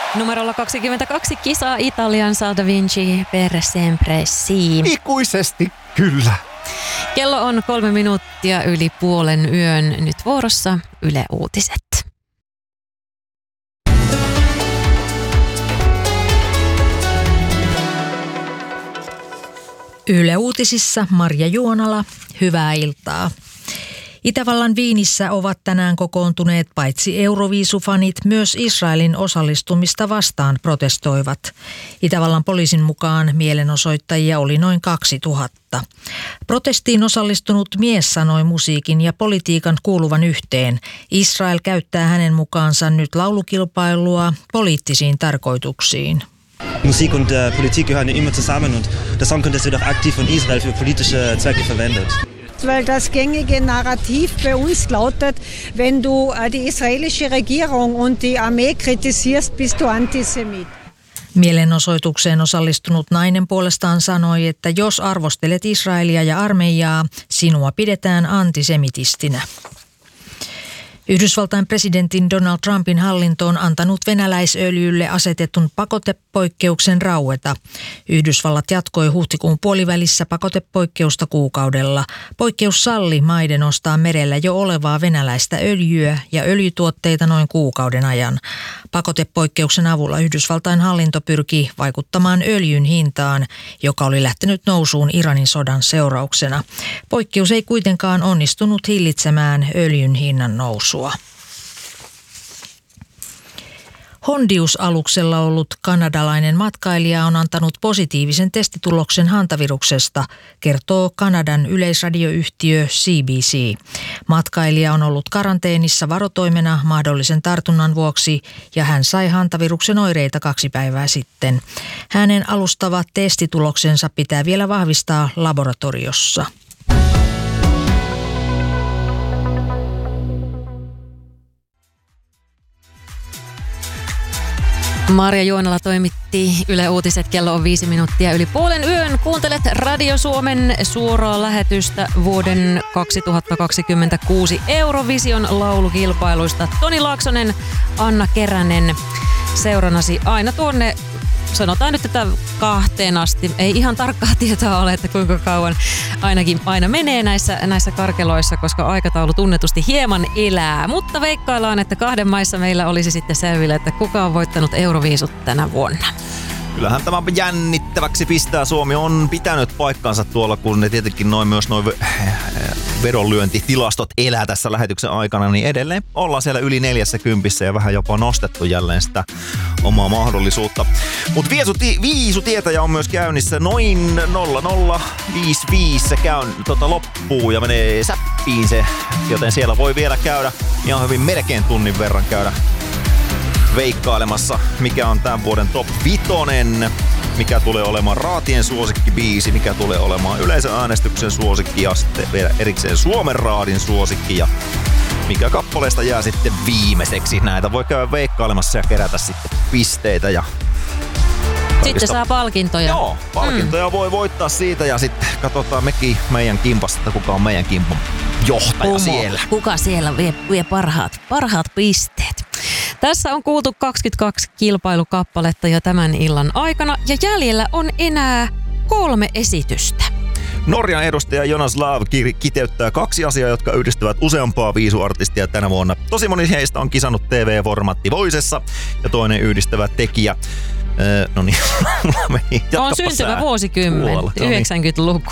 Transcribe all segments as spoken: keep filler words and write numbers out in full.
Numerolla kaksikymmentäkaksi kisaa Italian Salda Vinci per sempre si. Ikuisesti kyllä. Kello on kolme minuuttia yli puolen yön. Nyt vuorossa Yle Uutiset. Yle Uutisissa Marja Juonala, hyvää iltaa. Itävallan Viinissä ovat tänään kokoontuneet paitsi Euroviisufanit, myös Israelin osallistumista vastaan protestoivat. Itävallan poliisin mukaan mielenosoittajia oli noin kaksituhatta. Protestiin osallistunut mies sanoi musiikin ja politiikan kuuluvan yhteen. Israel käyttää hänen mukaansa nyt laulukilpailua poliittisiin tarkoituksiin. Musik und äh, Politik gehören immer zusammen und der Song Contest wird auch aktiv von Israel für politische Zwecke verwendet. Weil das gängige Narrativ bei uns lautet, wenn du die israelische Regierung und die Armee kritisierst, bist du Antisemit. Mielenosoitukseen osallistunut nainen puolestaan sanoi, että jos arvostelet Israelia ja armeijaa, sinua pidetään antisemitistinä. Yhdysvaltain presidentin Donald Trumpin hallinto on antanut venäläisöljylle asetetun pakotepoikkeuksen raueta. Yhdysvallat jatkoi huhtikuun puolivälissä pakotepoikkeusta kuukaudella. Poikkeus salli maiden ostaa merellä jo olevaa venäläistä öljyä ja öljytuotteita noin kuukauden ajan. Pakotepoikkeuksen avulla Yhdysvaltain hallinto pyrki vaikuttamaan öljyn hintaan, joka oli lähtenyt nousuun Iranin sodan seurauksena. Poikkeus ei kuitenkaan onnistunut hillitsemään öljyn hinnan nousua. Hondius-aluksella ollut kanadalainen matkailija on antanut positiivisen testituloksen hantaviruksesta, kertoo Kanadan yleisradioyhtiö C B C. Matkailija on ollut karanteenissa varotoimena mahdollisen tartunnan vuoksi ja hän sai hantaviruksen oireita kaksi päivää sitten. Hänen alustavat testituloksensa pitää vielä vahvistaa laboratoriossa. Marja Juonala toimitti Yle Uutiset. Kello on viisi minuuttia yli puolen yön. Kuuntelet Radio Suomen suoraa lähetystä vuoden kaksituhattakaksikymmentäkuusi Eurovision laulukilpailuista. Toni Laaksonen, Anna Keränen seurannasi aina tuonne, sanotaan nyt, että kahteen asti. Ei ihan tarkkaa tietoa ole, että kuinka kauan ainakin aina menee näissä, näissä karkeloissa, koska aikataulu tunnetusti hieman elää. Mutta veikkaillaan, että kahden maissa meillä olisi sitten selville, että kuka on voittanut Euroviisut tänä vuonna. Kyllähän tämä jännittäväksi pistää. Suomi on pitänyt paikkansa tuolla, kun ne tietenkin noin myös noin vedonlyöntitilastot elää tässä lähetyksen aikana, niin edelleen ollaan siellä yli neljässä kympissä ja vähän jopa nostettu jälleen sitä omaa mahdollisuutta. Mutta viisutietäjä on myös käynnissä noin nolla nolla viisi viisi. Se käy tota, loppuu ja menee säppiin se, joten siellä voi vielä käydä ihan hyvin melkein tunnin verran käydä veikkailemassa, mikä on tämän vuoden top vitonen, mikä tulee olemaan raatien suosikkibiisi, mikä tulee olemaan yleisöäänestyksen suosikki ja sitten vielä erikseen Suomen raadin suosikki ja mikä kappaleesta jää sitten viimeiseksi. Näitä voi käydä veikkailemassa ja kerätä sitten pisteitä ja kaikista... Sitten saa palkintoja. Joo, palkintoja mm. voi voittaa siitä ja sitten katsotaan mekin meidän kimpasta, että kuka on meidän kimpan johtaja Kumo. siellä. Kuka siellä vie, vie parhaat, parhaat pisteet. Tässä on kuultu kaksikymmentäkaksi kilpailukappaletta jo tämän illan aikana ja jäljellä on enää kolme esitystä. Norjan edustaja Jonas Lav kiteyttää kaksi asiaa, jotka yhdistävät useampaa viisuartistia tänä vuonna. Tosi moni heistä on kisannut T V-formaatti Voicessa ja toinen yhdistävä tekijä. Öö, no niin, meni. On syntyvä vuosikymmen, Tuolla, yhdeksänkymmentäluku.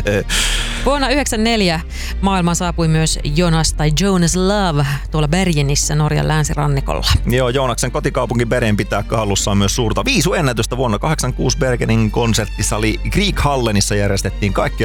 Vuonna yhdeksänkymmentäneljä maailmaan saapui myös Jonas tai Jonas Love tuolla Bergenissä Norjan länsirannikolla. Joo, Joonaksen kotikaupunki Bergen pitää hallussaan myös suurta viisuennätystä. Vuonna kahdeksankymmentäkuusi Bergenin konserttisali Grieghallenissa järjestettiin kaikki